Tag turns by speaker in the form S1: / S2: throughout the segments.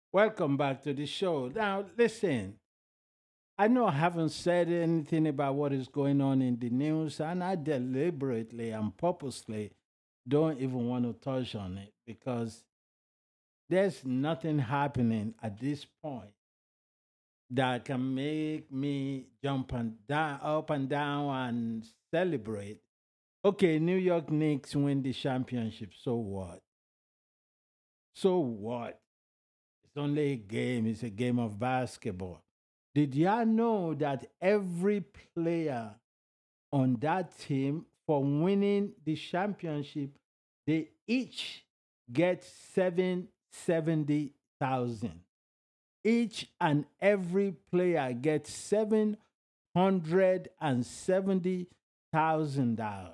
S1: Welcome back to the show. Now, listen, I know I haven't said anything about what is going on in the news, and I deliberately and purposely don't even want to touch on it because there's nothing happening at this point that can make me jump and down, up and down and celebrate. Okay, New York Knicks win the championship. So what? So what? It's only a game, it's a game of basketball. Did y'all know that every player on that team for winning the championship, they each get 770,000. Each and every player gets $770,000.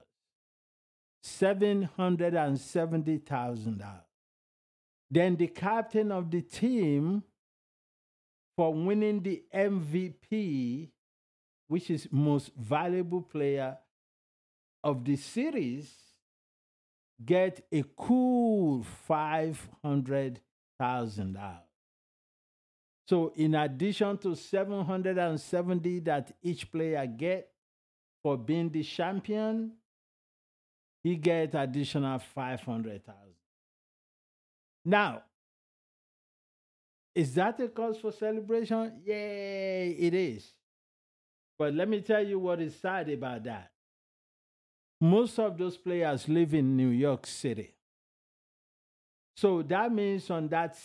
S1: $770,000. Then the captain of the team for winning the MVP, which is most valuable player of the series, get a cool $500,000. So in addition to 770 that each player get for being the champion, he get additional 500,000. Now, is that a cause for celebration? Yay, it is. But let me tell you what is sad about that. Most of those players live in New York City. So that means on that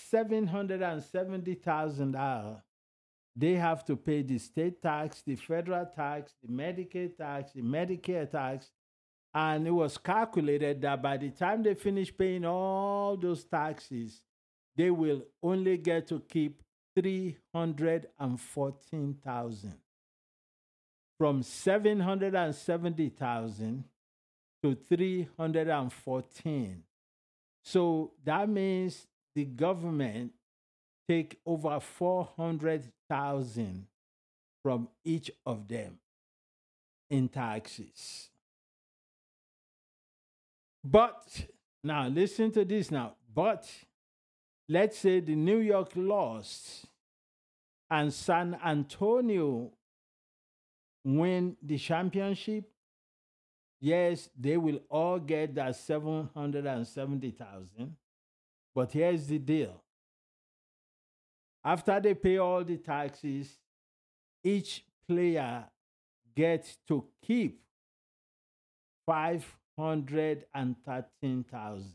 S1: $770,000, they have to pay the state tax, the federal tax, the Medicaid tax, the Medicare tax. And it was calculated that by the time they finish paying all those taxes, they will only get to keep 314,000 from 770,000 to 314. So that means the government take over 400,000 from each of them in taxes. But now listen to this now. But let's say the New York lost and San Antonio win the championship. Yes, they will all get that 770,000. But here's the deal. After they pay all the taxes, each player gets to keep 513,000.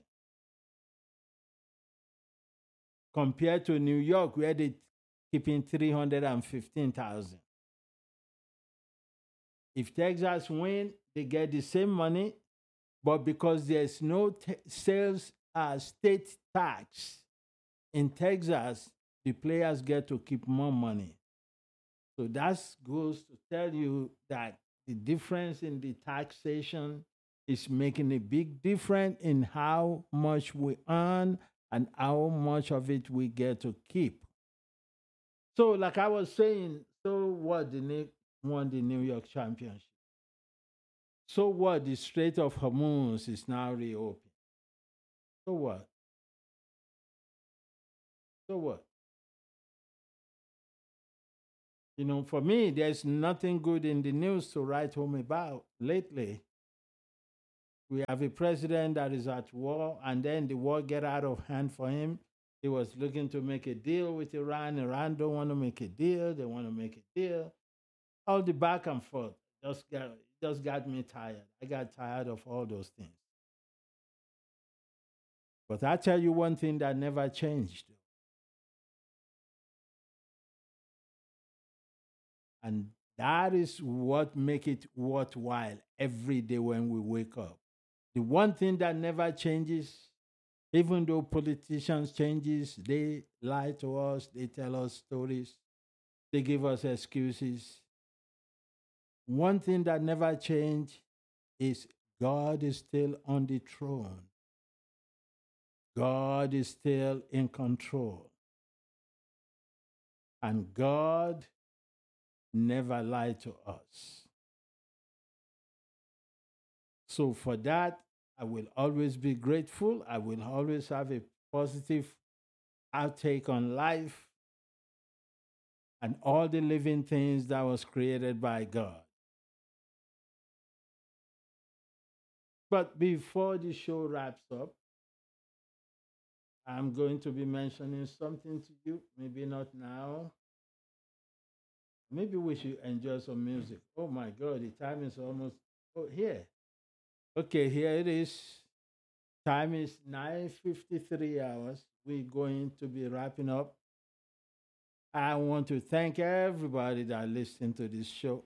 S1: Compared to New York, where they keeping 315,000. If Texas win, they get the same money, but because there's no sales state tax in Texas, the players get to keep more money. So that goes to tell you that the difference in the taxation is making a big difference in how much we earn and how much of it we get to keep. So, like I was saying, so what? The Knicks won the New York Championship. So what? The Strait of Hormuz is now reopened. So what? So what? You know, for me, there's nothing good in the news to write home about lately. We have a president that is at war, and then the war get out of hand for him. He was looking to make a deal with Iran. Iran don't want to make a deal. They want to make a deal. All the back and forth just got me tired. I got tired of all those things. But I tell you one thing that never changed, and that is what make it worthwhile every day when we wake up. The one thing that never changes, even though politicians changes, they lie to us, they tell us stories, they give us excuses. One thing that never change is God is still on the throne. God is still in control. And God never lied to us. So for that, I will always be grateful. I will always have a positive outtake on life and all the living things that was created by God. But before the show wraps up, I'm going to be mentioning something to you. Maybe not now. Maybe we should enjoy some music. Oh my God, the time is almost. Oh, here. Okay, here it is. Time is 9:53 hours. We're going to be wrapping up. I want to thank everybody that listened to this show.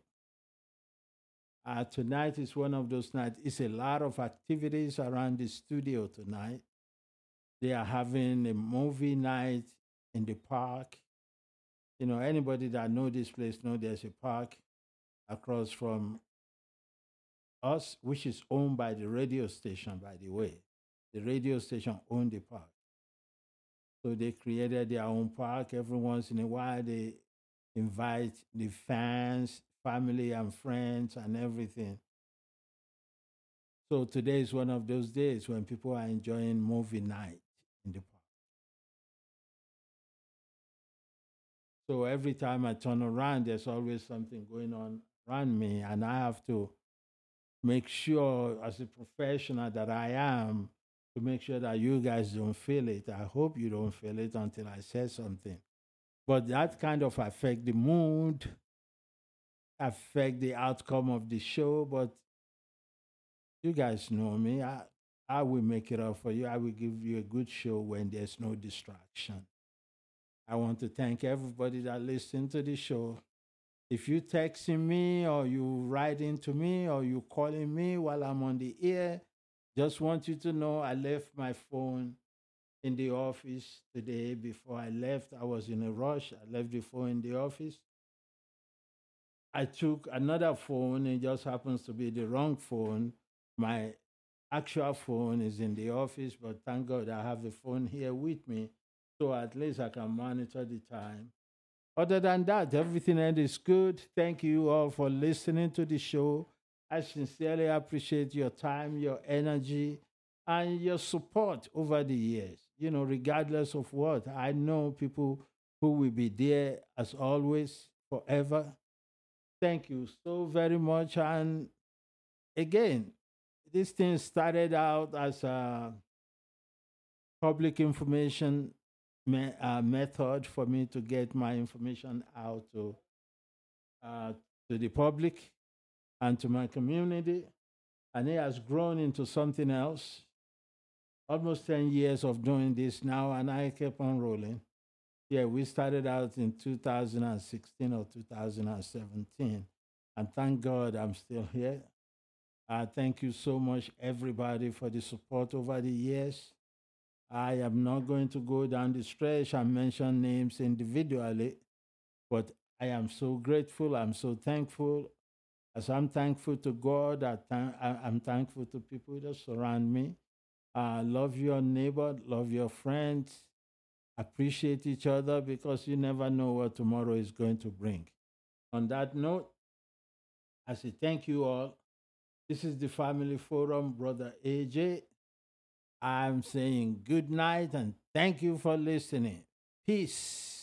S1: Tonight is one of those nights. It's a lot of activities around the studio tonight. They are having a movie night in the park. You know, anybody that know this place know there's a park across from us, which is owned by the radio station, by the way. The radio station owned the park. So they created their own park. Every once in a while, they invite the fans, family, and friends, and everything. So today is one of those days when people are enjoying movie night in the park. So every time I turn around, there's always something going on around me, and I have to make sure, as a professional that I am, to make sure that you guys don't feel it. I hope you don't feel it until I say something. But that kind of affect the mood, affect the outcome of the show. But you guys know me. I will make it up for you. I will give you a good show when there's no distraction. I want to thank everybody that listened to the show. If you texting me or you writing to me or you calling me while I'm on the air, just want you to know I left my phone in the office today. Before I left, I was in a rush. I left the phone in the office. I took another phone. It just happens to be the wrong phone. My actual phone is in the office, but thank God I have the phone here with me. So at least I can monitor the time. Other than that, everything else is good. Thank you all for listening to the show. I sincerely appreciate your time, your energy, and your support over the years. You know, regardless of what, I know people who will be there as always, forever. Thank you so very much. And again, this thing started out as a public information method for me to get my information out uh, to the public and to my community. And it has grown into something else. Almost 10 years of doing this now, and I kept on rolling. Yeah, we started out in 2016 or 2017. And thank God I'm still here. Thank you so much, everybody, for the support over the years. I am not going to go down the stretch and mention names individually, but I am so grateful. I'm so thankful. As I'm thankful to God, I'm thankful to people that surround me. Love your neighbor, love your friends, appreciate each other because you never know what tomorrow is going to bring. On that note, I say thank you all. This is the Family Forum, Brother AJ. I'm saying good night and thank you for listening. Peace.